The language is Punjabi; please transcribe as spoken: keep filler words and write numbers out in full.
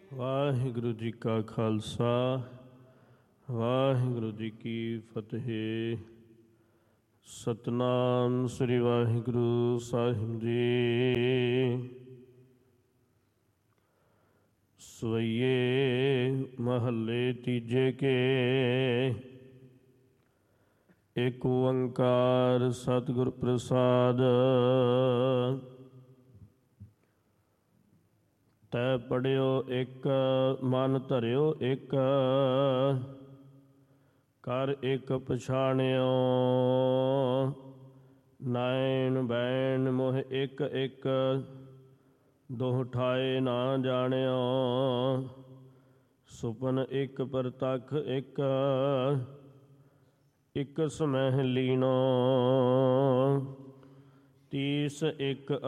ਵਾਹਿਗੁਰੂ ਜੀ ਕਾ ਖਾਲਸਾ ਵਾਹਿਗੁਰੂ ਜੀ ਕੀ ਫਤਿਹ। ਸਤਨਾਮ ਸ੍ਰੀ ਵਾਹਿਗੁਰੂ ਸਾਹਿਬ ਜੀ। ਸਵਈਏ ਮਹੱਲੇ ਤੀਜੇ ਕੇ ਏਕ ਓੰਕਾਰ ਸਤਿਗੁਰ ਪ੍ਰਸਾਦ। ਤੈ ਪੜਿਓ ਇੱਕ ਮਨ ਧਰਿਓ ਇੱਕ, ਕਰ ਇੱਕ ਪਛਾਣਿਓ। ਨਾਇਣ ਬੈਣ ਮੋਹ ਇੱਕ ਇੱਕ, ਦੋਹ ਠਾਏ ਨਾ ਜਾਣਿਓ। ਸੁਪਨ ਇੱਕ ਪ੍ਰਤੱਖ ਇੱਕ, ਇੱਕ ਸਮਹਿ ਲੀਨੋ। ਤੀਸ ਇੱਕ